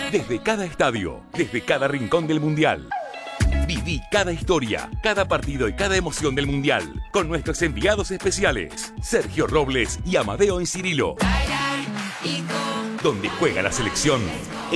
Desde cada estadio, desde cada rincón del Mundial. Viví cada historia, cada partido y cada emoción del Mundial con nuestros enviados especiales, Sergio Robles y Amadeo Encirilo. Donde juega la selección,